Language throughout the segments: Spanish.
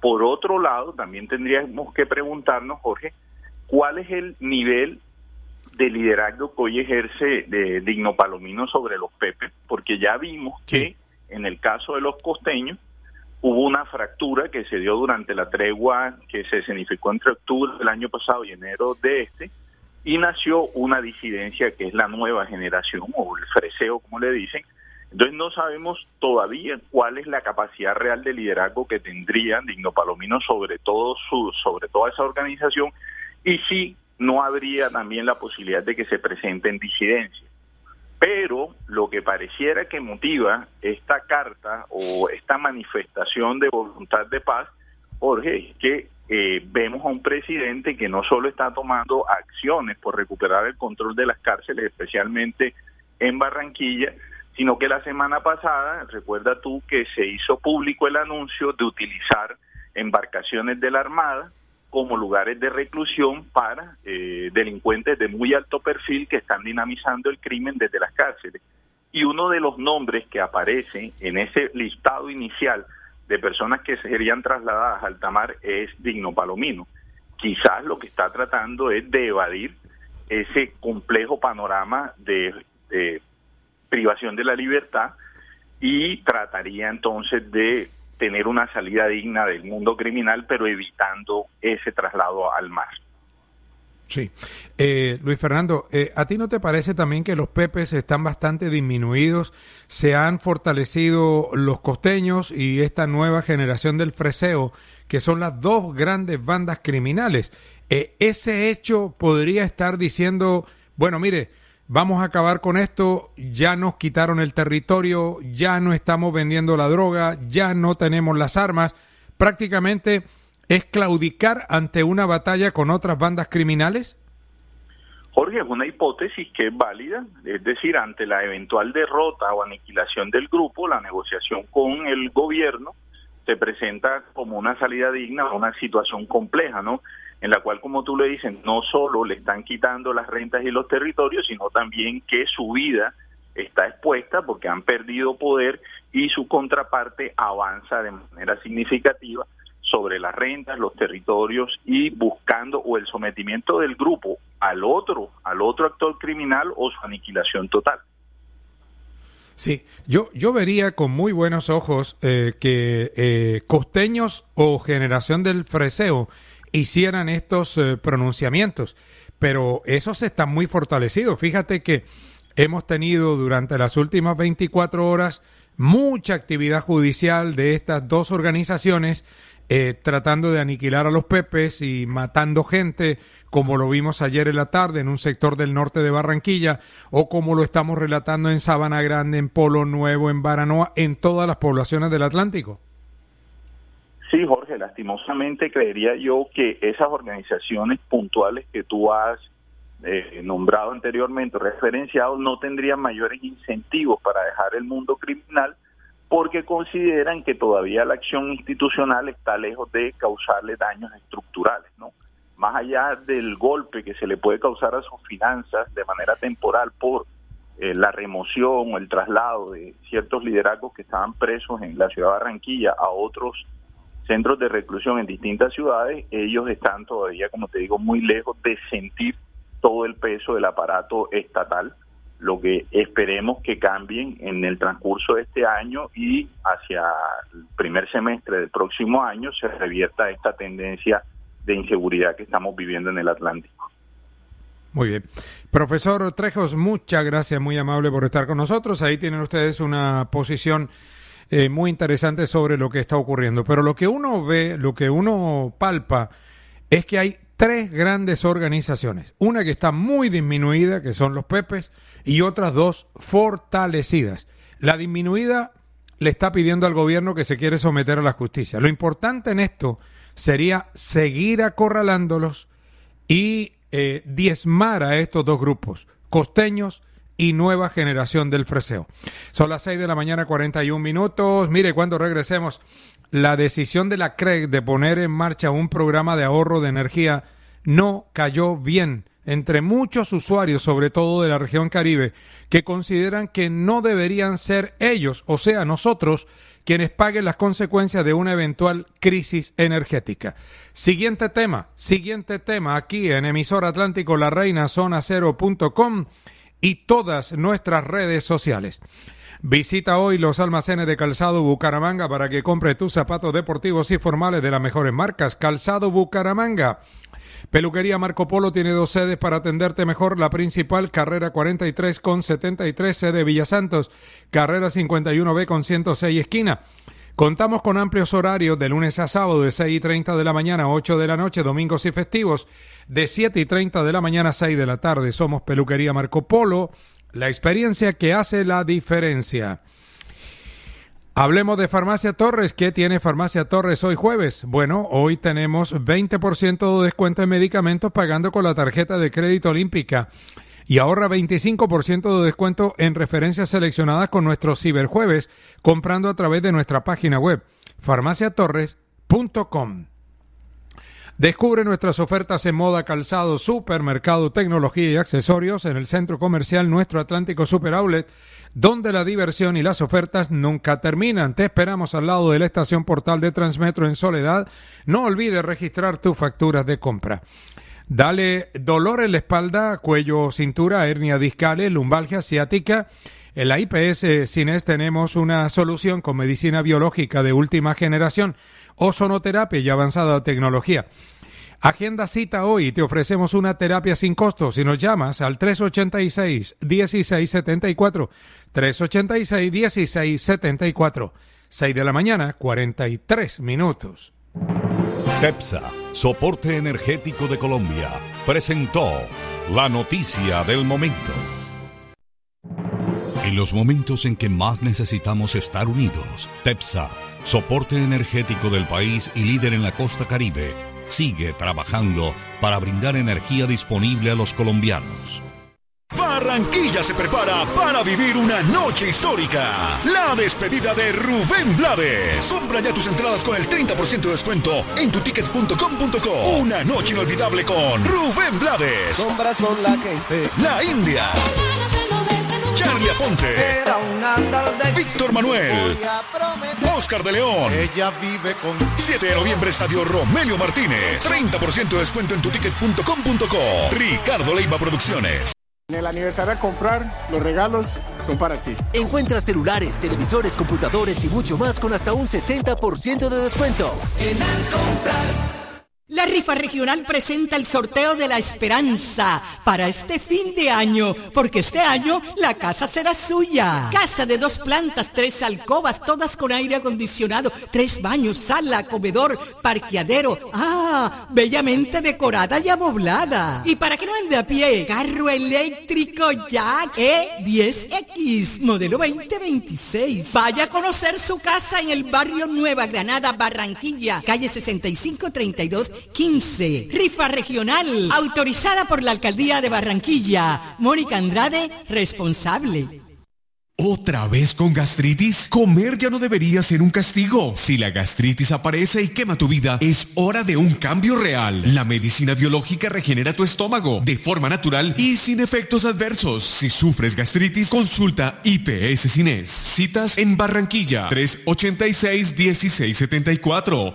por otro lado, también tendríamos que preguntarnos, Jorge, ¿cuál es el nivel de liderazgo que hoy ejerce Digno Palomino sobre los Pepe? Porque ya vimos que en el caso de los costeños hubo una fractura que se dio durante la tregua que se escenificó entre octubre del año pasado y enero de y nació una disidencia que es la nueva generación, o el freseo, como le dicen. Entonces no sabemos todavía cuál es la capacidad real de liderazgo que tendría Digno Palomino sobre toda esa organización, y si no habría también la posibilidad de que se presenten disidencias. Pero lo que pareciera que motiva esta carta o esta manifestación de voluntad de paz, Jorge, es que vemos a un presidente que no solo está tomando acciones por recuperar el control de las cárceles, especialmente en Barranquilla, sino que la semana pasada, recuerda tú que se hizo público el anuncio de utilizar embarcaciones de la Armada como lugares de reclusión para delincuentes de muy alto perfil que están dinamizando el crimen desde las cárceles. Y uno de los nombres que aparece en ese listado inicial de personas que serían trasladadas a alta mar es Digno Palomino. Quizás lo que está tratando es de evadir ese complejo panorama de privación de la libertad, y trataría entonces de tener una salida digna del mundo criminal, pero evitando ese traslado al mar. Sí. Luis Fernando, ¿a ti no te parece también que los Pepes están bastante disminuidos? Se han fortalecido los costeños y esta nueva generación del freseo, que son las dos grandes bandas criminales. Ese hecho podría estar diciendo, bueno, mire, vamos a acabar con esto, ya nos quitaron el territorio, ya no estamos vendiendo la droga, ya no tenemos las armas. Prácticamente es claudicar ante una batalla con otras bandas criminales. Jorge, es una hipótesis que es válida, es decir, ante la eventual derrota o aniquilación del grupo, la negociación con el gobierno se presenta como una salida digna a una situación compleja, ¿no? En la cual, como tú le dices, no solo le están quitando las rentas y los territorios, sino también que su vida está expuesta porque han perdido poder y su contraparte avanza de manera significativa sobre las rentas, los territorios, y buscando o el sometimiento del grupo al otro actor criminal o su aniquilación total. Sí, yo vería con muy buenos ojos que costeños o generación del freseo hicieran estos pronunciamientos, pero esos están muy fortalecidos. Fíjate que hemos tenido durante las últimas 24 horas mucha actividad judicial de estas dos organizaciones, tratando de aniquilar a los Pepes y matando gente, como lo vimos ayer en la tarde en un sector del norte de Barranquilla, o como lo estamos relatando en Sabana Grande, en Polo Nuevo, en Baranoa, en todas las poblaciones del Atlántico. Sí, Jorge, lastimosamente creería yo que esas organizaciones puntuales que tú has nombrado anteriormente, referenciado, no tendrían mayores incentivos para dejar el mundo criminal, porque consideran que todavía la acción institucional está lejos de causarle daños estructurales, ¿no? Más allá del golpe que se le puede causar a sus finanzas de manera temporal por la remoción o el traslado de ciertos liderazgos que estaban presos en la ciudad de Barranquilla a otros centros de reclusión en distintas ciudades, ellos están todavía, como te digo, muy lejos de sentir todo el peso del aparato estatal, lo que esperemos que cambien en el transcurso de este año y hacia el primer semestre del próximo año se revierta esta tendencia de inseguridad que estamos viviendo en el Atlántico. Muy bien. Profesor Trejos, muchas gracias, muy amable por estar con nosotros. Ahí tienen ustedes una posición muy interesante sobre lo que está ocurriendo. Pero lo que uno ve, lo que uno palpa, es que hay tres grandes organizaciones. Una que está muy disminuida, que son los Pepes, y otras dos fortalecidas. La disminuida le está pidiendo al gobierno que se quiere someter a la justicia. Lo importante en esto sería seguir acorralándolos y diezmar a estos dos grupos, costeños y nueva generación del freseo. Son las 6 de la mañana, 41 minutos. Mire, cuando regresemos, la decisión de la CREG de poner en marcha un programa de ahorro de energía no cayó bien entre muchos usuarios, sobre todo de la región Caribe, que consideran que no deberían ser ellos, o sea, nosotros, quienes paguen las consecuencias de una eventual crisis energética. Siguiente tema aquí en Emisora Atlántico, La Reina, zonacero.com y todas nuestras redes sociales. Visita hoy los almacenes de Calzado Bucaramanga para que compre tus zapatos deportivos y formales de las mejores marcas. Calzado Bucaramanga. Peluquería Marco Polo tiene 2 sedes para atenderte mejor. La principal, carrera 43 con 73, sede Villa Santos. Carrera 51B con 106, esquina. Contamos con amplios horarios de lunes a sábado de 6:30 de la mañana a 8 de la noche, domingos y festivos de 7:30 de la mañana a 6 de la tarde. Somos Peluquería Marco Polo, la experiencia que hace la diferencia. Hablemos de Farmacia Torres. ¿Qué tiene Farmacia Torres hoy jueves? Bueno, hoy tenemos 20% de descuento en medicamentos pagando con la tarjeta de crédito olímpica y ahorra 25% de descuento en referencias seleccionadas con nuestro ciberjueves comprando a través de nuestra página web farmaciatorres.com. Descubre nuestras ofertas en moda, calzado, supermercado, tecnología y accesorios en el centro comercial Nuestro Atlántico Super Outlet, donde la diversión y las ofertas nunca terminan. Te esperamos al lado de la estación Portal de Transmetro en Soledad. No olvides registrar tus facturas de compra. Dale dolor en la espalda, cuello, cintura, hernia discales, lumbalgia ciática. En la IPS Cines tenemos una solución con medicina biológica de última generación, ozonoterapia y avanzada tecnología. Agenda cita hoy y te ofrecemos una terapia sin costo si nos llamas al 386-1674, 386-1674, 6 de la mañana, 43 minutos. TEPSA, Soporte Energético de Colombia, presentó la noticia del momento. En los momentos en que más necesitamos estar unidos, TEPSA, Soporte Energético del país y líder en la costa Caribe, sigue trabajando para brindar energía disponible a los colombianos. Barranquilla se prepara para vivir una noche histórica. La despedida de Rubén Blades. Compra ya tus entradas con el 30% de descuento en tutickets.com.co. Una noche inolvidable con Rubén Blades. Sombras son la gente. La India. Charlie Aponte. Víctor Manuel. Oscar de León. Ella vive con 7 de noviembre, Estadio Romelio Martínez. 30% de descuento en tutickets.com.co. Ricardo Leiva Producciones. En el aniversario a comprar, los regalos son para ti. Encuentra celulares, televisores, computadores y mucho más con hasta un 60% de descuento. En Al Comprar. La rifa regional presenta el sorteo de la esperanza para este fin de año, porque este año la casa será suya. Casa de 2 plantas, 3 alcobas, todas con aire acondicionado, 3 baños, sala, comedor, parqueadero. Bellamente decorada y amoblada. Y para que no ande a pie, carro eléctrico Jack E10X, modelo 2026. Vaya a conocer su casa en el barrio Nueva Granada, Barranquilla, calle 6532 15. Rifa regional, autorizada por la Alcaldía de Barranquilla. Mónica Andrade, responsable. ¿Otra vez con gastritis? Comer ya no debería ser un castigo. Si la gastritis aparece y quema tu vida, es hora de un cambio real. La medicina biológica regenera tu estómago de forma natural y sin efectos adversos. Si sufres gastritis, consulta IPS Cines. Citas en Barranquilla, 386-1674.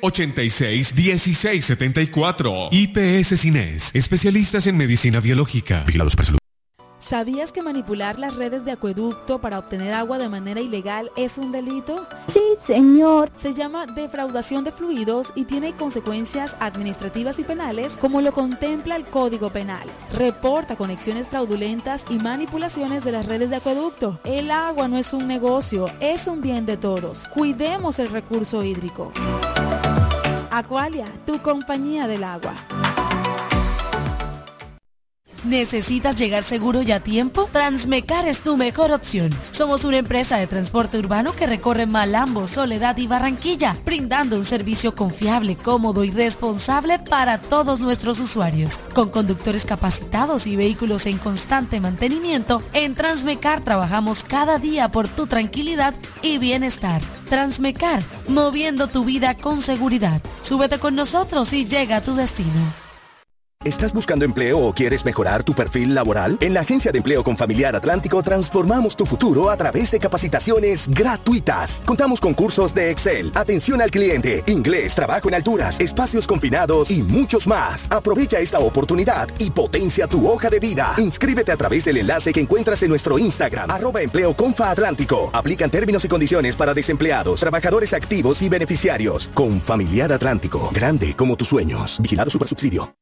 386-1674. IPS Cines, especialistas en medicina biológica. Vigilados por salud. ¿Sabías que manipular las redes de acueducto para obtener agua de manera ilegal es un delito? Sí, señor. Se llama defraudación de fluidos y tiene consecuencias administrativas y penales como lo contempla el Código Penal. Reporta conexiones fraudulentas y manipulaciones de las redes de acueducto. El agua no es un negocio, es un bien de todos. Cuidemos el recurso hídrico. Aqualia, tu compañía del agua. ¿Necesitas llegar seguro y a tiempo? Transmecar es tu mejor opción. Somos una empresa de transporte urbano que recorre Malambo, Soledad y Barranquilla, brindando un servicio confiable, cómodo y responsable para todos nuestros usuarios. Con conductores capacitados y vehículos en constante mantenimiento, en Transmecar trabajamos cada día por tu tranquilidad y bienestar. Transmecar, moviendo tu vida con seguridad. Súbete con nosotros y llega a tu destino. ¿Estás buscando empleo o quieres mejorar tu perfil laboral? En la Agencia de Empleo Confamiliar Atlántico transformamos tu futuro a través de capacitaciones gratuitas. Contamos con cursos de Excel, atención al cliente, inglés, trabajo en alturas, espacios confinados y muchos más. Aprovecha esta oportunidad y potencia tu hoja de vida. Inscríbete a través del enlace que encuentras en nuestro Instagram, @EmpleoConfaAtlántico. Aplican términos y condiciones para desempleados, trabajadores activos y beneficiarios. Confamiliar Atlántico, grande como tus sueños. Vigilado Supersubsidio.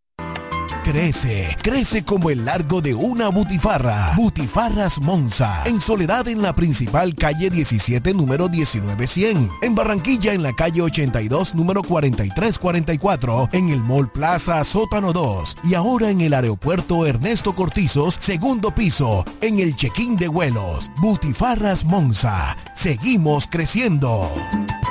Crece como el largo de una butifarra. Butifarras Monza, en Soledad en la principal calle 17, número 19100. En Barranquilla en la calle 82, número 4344. En el Mall Plaza Sótano 2. Y ahora en el aeropuerto Ernesto Cortizos, segundo piso, en el check-in de vuelos. Butifarras Monza. Seguimos creciendo.